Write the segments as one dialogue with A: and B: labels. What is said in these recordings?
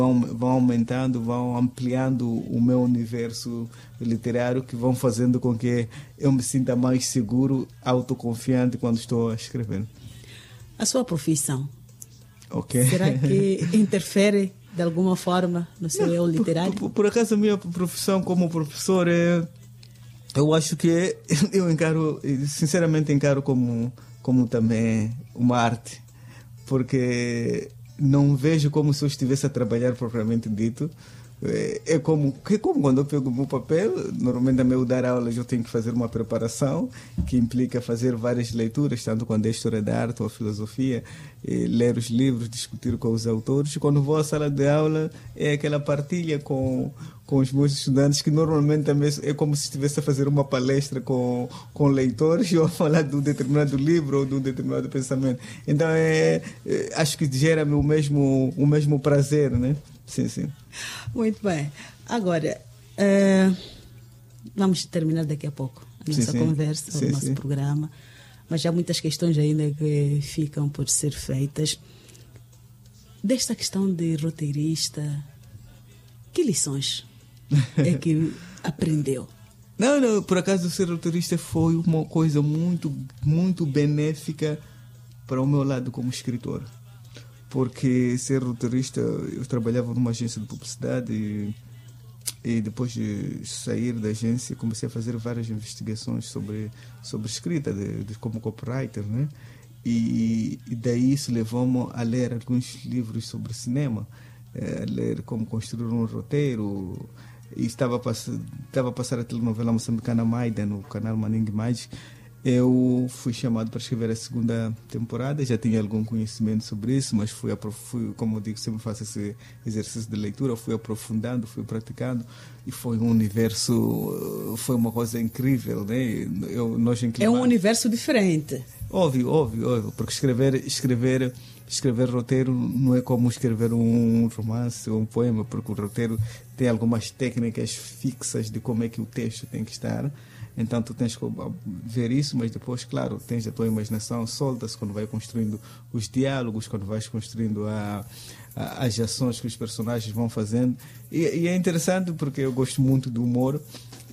A: vão aumentando, vão ampliando o meu universo literário, que vão fazendo com que eu me sinta mais seguro, autoconfiante quando estou a escrever.
B: A sua profissão,
A: okay.
B: Será que interfere de alguma forma no seu eu literário?
A: Por acaso, a minha profissão como professor, eu acho que eu sinceramente encaro como também uma arte, porque não vejo como se eu estivesse a trabalhar propriamente dito. É como quando eu pego o meu papel, normalmente também eu dar aulas eu tenho que fazer uma preparação que implica fazer várias leituras, tanto quando é história da arte ou filosofia, ler os livros, discutir com os autores. Quando vou à sala de aula é aquela partilha com os meus estudantes, que normalmente também é como se estivesse a fazer uma palestra com leitores ou a falar de um determinado livro ou de um determinado pensamento. Então acho que gera-me o mesmo prazer, né? Sim, sim.
B: Muito bem. Agora, vamos terminar daqui a pouco a nossa conversa, o nosso programa, mas há muitas questões ainda que ficam por ser feitas. Desta questão de roteirista, que lições é que aprendeu?
A: Não, por acaso ser roteirista foi uma coisa muito, muito benéfica para o meu lado como escritor. Porque ser roteirista, eu trabalhava numa agência de publicidade e depois de sair da agência comecei a fazer várias investigações sobre escrita, como copywriter, né? E daí isso levou-me a ler alguns livros sobre cinema, a ler como construir um roteiro. E estava a passar a telenovela moçambicana Maida no canal Maningue Mais. Eu fui chamado para escrever a segunda temporada, já tinha algum conhecimento sobre isso, mas fui como eu digo, sempre faço esse exercício de leitura, fui aprofundando, fui praticando, e foi um universo, foi uma coisa incrível, né?
B: É um universo diferente.
A: Óbvio, porque escrever roteiro não é como escrever um romance ou um poema, porque o roteiro tem algumas técnicas fixas de como é que o texto tem que estar. Então tu tens que ver isso, mas depois, claro, tens a tua imaginação, solta-se quando vai construindo os diálogos, quando vais construindo as ações que os personagens vão fazendo. E é interessante porque eu gosto muito do humor.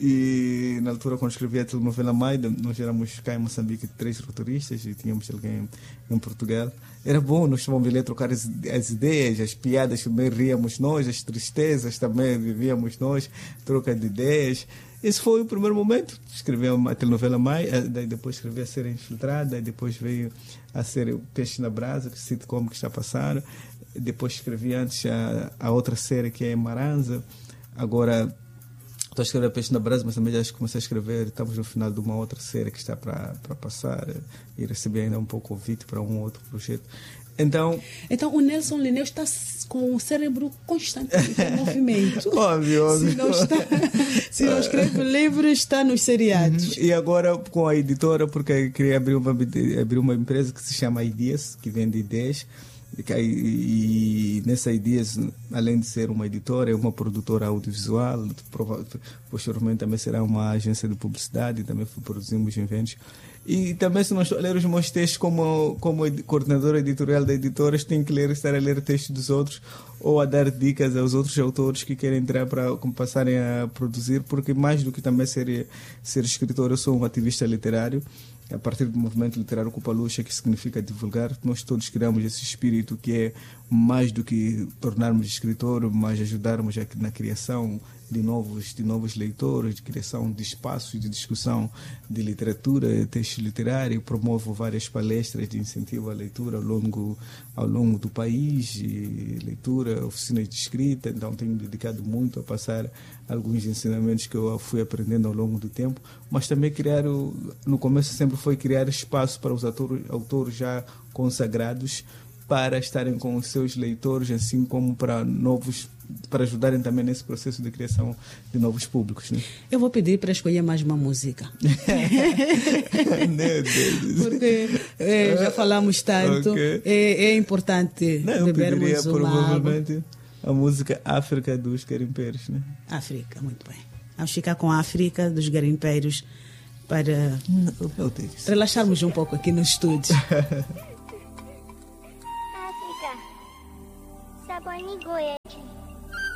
A: E na altura, quando escrevi a telenovela Maida, nós éramos cá em Moçambique 3 roteiristas e tínhamos alguém em Portugal. Era bom, nós estávamos ali a trocar as ideias, as piadas também ríamos nós, as tristezas também vivíamos nós, troca de ideias. Esse foi o primeiro momento. Escrevi a telenovela Maida, daí depois escrevi a série Infiltrada, daí depois veio a série Peixe na Brasa, que é sitcom que está passando. Depois escrevi antes a outra série que é Maranza. Agora estou a escrever Peixe na Brasa, mas também já comecei a escrever. Estamos no final de uma outra série que está para passar e recebi ainda um pouco convite para um outro projeto. Então
B: o Nelson Linneu está com o cérebro constantemente em movimento.
A: Óbvio.
B: Se não escreve livros, está nos seriados.
A: E agora com a editora, porque queria abrir uma empresa que se chama Ideas, que vende ideias. E nessa Ideas, além de ser uma editora, é uma produtora audiovisual. Posteriormente também será uma agência de publicidade, também produzimos eventos. E também, se não estou a ler os meus textos como coordenadora editorial da editora, tenho que estar a ler textos dos outros ou a dar dicas aos outros autores que querem entrar para passarem a produzir, porque mais do que também ser escritor, eu sou um ativista literário. A partir do movimento literário Cupaluxa, que significa divulgar, nós todos criamos esse espírito que é mais do que tornarmos escritor, mas ajudarmos na criação de novos leitores, de criação de espaços de discussão de literatura, texto literário. Promovo várias palestras de incentivo à leitura ao longo do país, e leitura, oficinas de escrita. Então tenho dedicado muito a passar alguns ensinamentos que eu fui aprendendo ao longo do tempo, mas também no começo sempre foi criar espaço para os autores já consagrados para estarem com os seus leitores, assim como para ajudarem também nesse processo de criação de novos públicos, né?
B: Eu vou pedir para escolher mais uma música. Porque já falamos tanto, okay. É importante bebermos uma
A: provavelmente a música África dos Garimpeiros, né?
B: África, muito bem. Vamos ficar com a África dos Garimpeiros para relaxarmos um pouco aqui no estúdio.
C: África, sabor ni goia.